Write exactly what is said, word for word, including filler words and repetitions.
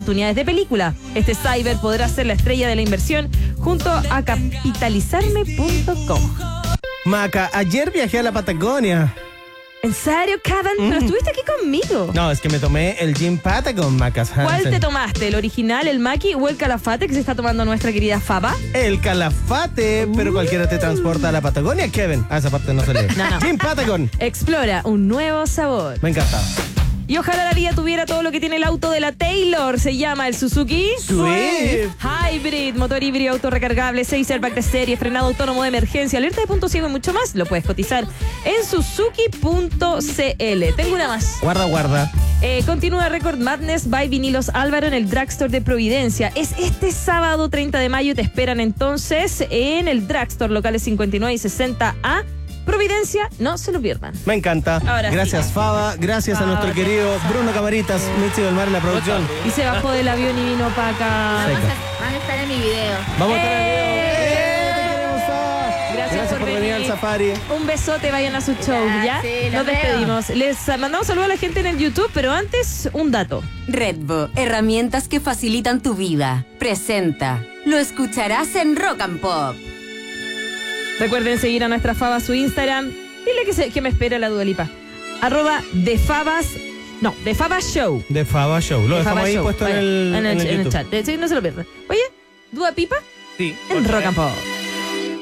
oportunidades de película. Este cyber podrá ser la estrella de la inversión junto a capitalizarme punto com. Maca, ayer viajé a la Patagonia. ¿En serio, Kevin? Mm. Pero estuviste aquí conmigo. No, es que me tomé el Gin Patagon, Macas Hansen. ¿Cuál te tomaste? ¿El original, el Maki o el Calafate que se está tomando nuestra querida Faba? El Calafate, pero cualquiera te transporta a la Patagonia, Kevin. Ah, esa parte no se lee. No, no. Gin Patagon. Explora un nuevo sabor. Me encanta. Y ojalá la vida tuviera todo lo que tiene el auto de la Taylor. Se llama el Suzuki Swift. Hybrid, motor híbrido, auto recargable, seis airbags de serie, frenado autónomo de emergencia, alerta de punto ciego y mucho más. Lo puedes cotizar en suzuki punto cl. Tengo una más. Guarda, guarda. Eh, continúa Record Madness by Vinilos Álvaro en el Drugstore de Providencia. Es este sábado treinta de mayo. Te esperan entonces en el Drugstore, locales cincuenta y nueve y sesenta A. Providencia, no se lo pierdan. Me encanta. Ahora gracias, sí. Faba. Gracias Faba, a nuestro ¿qué querido pasa? Bruno Camaritas, Mitzi del Mar en la producción. Y se bajó del avión y vino para acá. Seca. Van a estar en mi video. Vamos a estar en el video. ¡Eh! ¡Eh! ¡Te queremos, Faba! Gracias por por venir al venir. safari. Un besote, vayan a su show, Ya, ¿ya? sí, Nos los veo. despedimos. Les mandamos saludos a la gente en el YouTube, pero antes, un dato. Redbo, herramientas que facilitan tu vida. Presenta. Lo escucharás en Rock and Pop. Recuerden seguir a nuestra Faba su Instagram. Dile que, se, que me espera la Dua Lipa. Arroba de Fabas. No, de Faba Show. De Faba Show. Lo De dejamos Faba ahí Show. puesto en Vaya, el, en el, en el en el YouTube. chat. Sí, no se lo pierdan. Oye, Dua Pipa Sí. en otra Rock vez. and Pop.